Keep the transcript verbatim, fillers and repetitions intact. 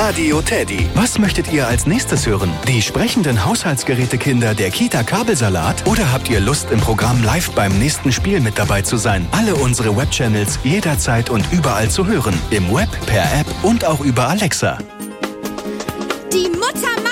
Radio Teddy. Was möchtet ihr als nächstes hören? Die sprechenden Haushaltsgerätekinder der Kita Kabelsalat? Oder habt ihr Lust, im Programm live beim nächsten Spiel mit dabei zu sein? Alle unsere Webchannels jederzeit und überall zu hören. Im Web, per App und auch über Alexa. Die Mutter